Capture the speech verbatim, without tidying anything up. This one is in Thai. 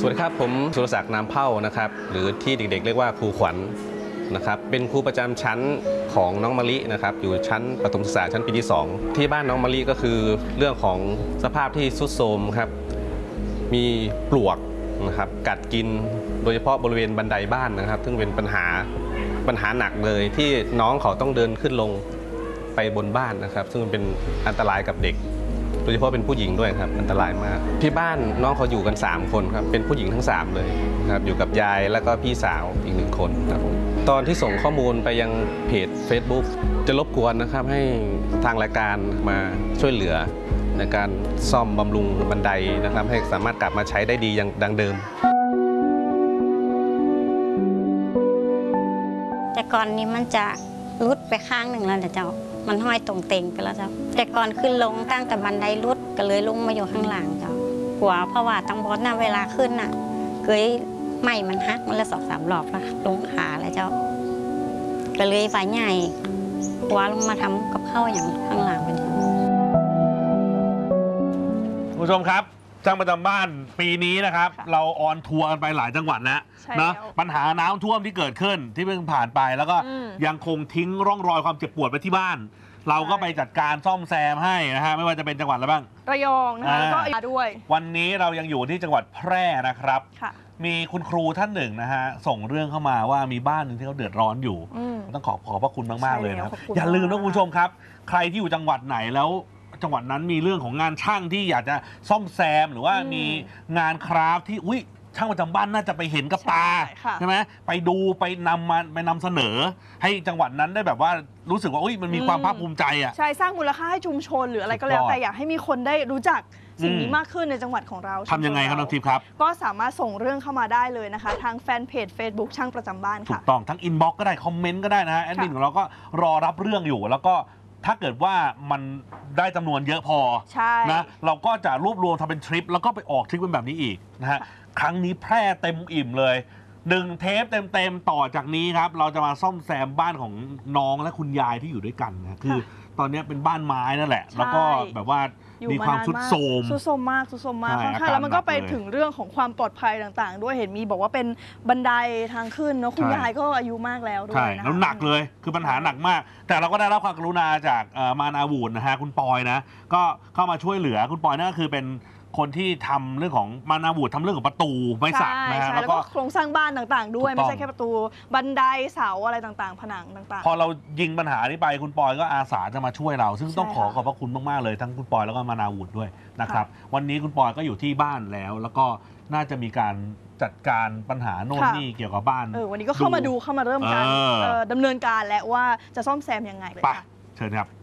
สวัสดีครับผมสุรศักดิ์นามเผ่านะครับหรือที่เด็กๆเรียกว่าครูขวัญนะครับเป็นครูประจำชั้นของน้องมะลินะครับอยู่ชั้นประถมศึกษาชั้นปีที่สองที่บ้านน้องมะลิก็คือเรื่องของสภาพที่ทรุดโทรมครับมีปลวกนะครับกัดกินโดยเฉพาะบริเวณบันไดบ้านนะครับซึ่งเป็นปัญหาปัญหาหนักเลยที่น้องเขาต้องเดินขึ้นลงไปบนบ้านนะครับซึ่งเป็นอันตรายกับเด็กโดยเฉพาะเป็นผู้หญิงด้วยครับอันตรายมากที่บ้านน้องเขาอยู่กันสามคนครับเป็นผู้หญิงทั้งสามเลยครับอยู่กับยายแล้วก็พี่สาวอีกหนึ่งคนครับผมตอนที่ส่งข้อมูลไปยังเพจ Facebook จะรบกวนนะครับให้ทางรายการมาช่วยเหลือในการซ่อมบำรุงบันไดนะครับให้สามารถกลับมาใช้ได้ดีอย่างดังเดิมแต่ก่อนนี้มันจะรุดไปข้างหนึ่งแล้วเจ้ามันห้อยตรงเต็งไปแล้วเจ้าแต่ก่อนขึ้นลงตั้งแต่บันไดรุดก็เลยลงมาอยู่ข้างหลังเจ้ากลัวเพราะว่าตั้งบอสน่ะเวลาขึ้นน่ะเกยไม่มันหักมันละสองสามรอบละลงขาแล้วเจ้าก็เลยฝ่ายใหญ่กลัวลงมาทำกับข้าวอย่างข้างหลังเป็นผู้ชมครับช่างประจำบ้านปีนี้นะครับเราออนทัวร์กันไปหลายจังหวัดแล้วนะปัญหาน้ำท่วมที่เกิดขึ้นที่เพิ่งผ่านไปแล้วก็ยังคงทิ้งร่องรอยความเจ็บปวดไปที่บ้านเราก็ไปจัดการซ่อมแซมให้นะฮะไม่ว่าจะเป็นจังหวัดอะไรบ้างระยองนะคะแล้วก็ด้วยวันนี้เรายังอยู่ที่จังหวัดแพร่นะครับมีคุณครูท่านหนึ่งนะฮะส่งเรื่องเข้ามาว่ามีบ้านหนึ่งที่เขาเดือดร้อนอยู่ต้องขอขอบพระคุณมากๆเลยนะครับอย่าลืมนะคุณผู้ชมครับใครที่อยู่จังหวัดไหนแล้วจังหวัดนั้นมีเรื่องของงานช่างที่อยากจะซ่อมแซมหรือว่ามีงานคราฟที่อุ้ยช่างประจำบ้านน่าจะไปเห็นกับตาใช่ไหมไปดูไปนำมาไปนำเสนอให้จังหวัดนั้นได้แบบว่ารู้สึกว่าอุ้ยมันมีความภาคภูมิใจอ่ะใช่สร้างมูลค่าให้ชุมชนหรืออะไรก็แล้วแต่อยากให้มีคนได้รู้จักสิ่งนี้มากขึ้นในจังหวัดของเราทำยังไงครับน้องทิพย์ครับก็สามารถส่งเรื่องเข้ามาได้เลยนะคะทางแฟนเพจ Facebook ช่างประจำบ้านค่ะถูกต้องทั้งอินบ็อกซ์ก็ได้คอมเมนต์ก็ได้นะแอดมินของเราก็รอรับเรื่องอยู่แล้วก็ถ้าเกิดว่ามันได้จำนวนเยอะพอนะเราก็จะรวบรวมทำเป็นทริปแล้วก็ไปออกทริปเป็นแบบนี้อีกนะฮะครั้งนี้แพร่เต็มอิ่มเลยหนึ่งเทปเต็มๆต่อจากนี้ครับเราจะมาซ่อมแซมบ้านของน้องและคุณยายที่อยู่ด้วยกันนะคือตอนนี้เป็นบ้านไม้นั่นแหละแล้วก็แบบว่ามีความทรุดโทรมทรุดโทรมมากทรุดโทรมมากค่อนข้างแล้วมันก็ไปถึงเรื่องของความปลอดภัยต่างๆด้วยเห็นมีบอกว่าเป็นบันไดทางขึ้นเนาะคุณยายก็อายุมากแล้วด้วยใช่แล้วหนักเลยคือปัญหาหนักมากแต่เราก็ได้รับความกรุณาจากมานาวูดนะฮะคุณปอยนะก็เข้ามาช่วยเหลือคุณปอยนั่นก็คือเป็นคนที่ทำเรื่องของมานาวูดทำเรื่องของประตูไม้สักนะฮะแล้วก็โครงสร้างบ้านต่างๆด้วยไม่ใช่แค่ประตูบันไดเสาอะไรต่างๆผนังต่างๆพอเรายิงปัญหานี้ไปคุณปอยก็อาสาจะมาช่วยเราซึ่งต้องขอขอบพระคุณมากๆเลยทั้งคุณปอยแล้วก็มานาวูดด้วยนะครับวันนี้คุณปอยก็อยู่ที่บ้านแล้วแล้วก็น่าจะมีการจัดการปัญหาโน่นนี่เกี่ยวกับบ้านเออวันนี้ก็เข้ามาดูเข้ามาเริ่มการดำเนินการและว่าจะซ่อมแซมยังไงเลยไปเชิญครับ